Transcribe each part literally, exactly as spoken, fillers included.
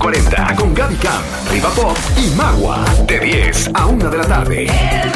cuarenta con Gaby Cam, Riva Pop y Magua. De diez a una de la tarde.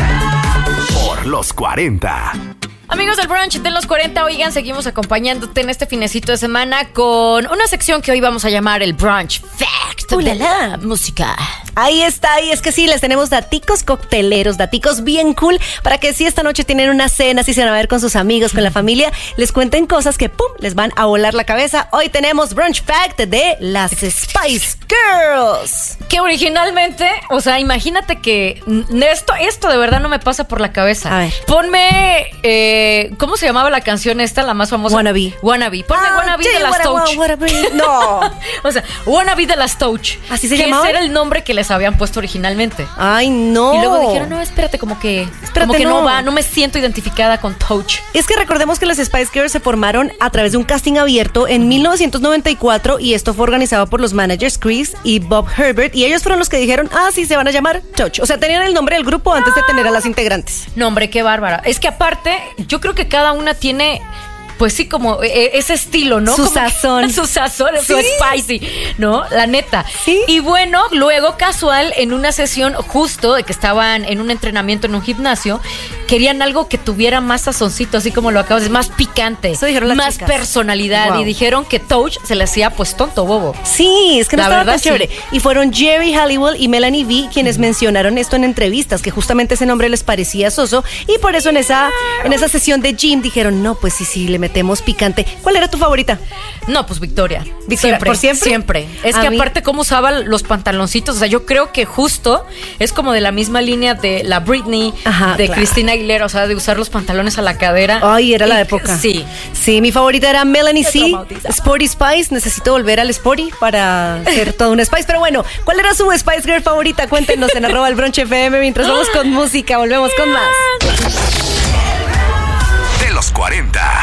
Por los cuarenta. Amigos del brunch de los cuarenta, oigan, seguimos acompañándote en este finecito de semana con una sección que hoy vamos a llamar el Brunch Fact de la música. Ahí está, y es que sí, les tenemos daticos cocteleros, daticos bien cool, para que si esta noche tienen una cena, si se van a ver con sus amigos, con la familia, les cuenten cosas que, pum, les van a volar la cabeza. Hoy tenemos Brunch Fact de las Spice Girls. Que originalmente, o sea, imagínate que esto, esto de verdad no me pasa por la cabeza. A ver. Ponme, eh, ¿cómo se llamaba la canción esta, la más famosa? Wannabe. Wannabe. Ponme Ah, Wannabe sí, de las wanna, Touch. wanna, wanna, no. O sea, Wannabe de las Touch. ¿Así se que llamaba? ese era el nombre que les habían puesto originalmente. Ay, no. Y luego dijeron, no, espérate, como que, Espérate, como que no. no. va, no me siento identificada con Touch. Es que recordemos que las Spice Girls se formaron a través de un casting abierto en mil novecientos noventa y cuatro y esto fue organizado por los managers Chris y Bob Herbert y ellos fueron los que dijeron, ah, sí, se van a llamar Touch. O sea, tenían el nombre del grupo antes de tener a las integrantes. No, hombre, qué bárbara. Es que aparte, yo creo que cada una tiene... Pues sí, como eh, ese estilo, ¿no? Su como sazón. Que, su sazón, ¿Sí? su spicy, ¿no? La neta. Sí. Y bueno, luego casual, en una sesión justo de que estaban en un entrenamiento en un gimnasio, querían algo que tuviera más sazoncito, así como lo acabas de decir, más picante, Eso dijeron las más chicas. personalidad. Wow. Y dijeron que Touch se le hacía pues tonto, bobo. Sí, es que no La estaba verdad, tan chévere. sí. Y fueron Jerry Halliwell y Melanie V quienes mencionaron esto en entrevistas, que justamente ese nombre les parecía soso y por eso en esa, en esa sesión de gym dijeron, no, pues sí, sí, le metemos picante. ¿Cuál era tu favorita? No, pues Victoria. ¿Victoria Siempre, por siempre? Siempre. Es A que mí- aparte cómo usaba los pantaloncitos, o sea, yo creo que justo es como de la misma línea de la Britney, Ajá, de claro. Christina Aguilera, o sea, de usar los pantalones a la cadera. Ay, era la Y- época. Sí. Sí, mi favorita era Melanie Me C. traumatiza. Sporty Spice. Necesito volver al Sporty para ser toda una Spice. Pero bueno, ¿cuál era su Spice Girl favorita? Cuéntenos en arroba el brunch F M mientras vamos con música. Volvemos con más. De los cuarenta.